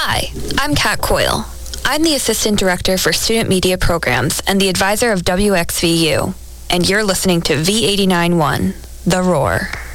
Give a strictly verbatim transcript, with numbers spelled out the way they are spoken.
Hi, I'm Kat Coyle. I'm the Assistant Director for Student Media Programs and the advisor of W X V U, and you're listening to V eighty-nine point one, The Roar.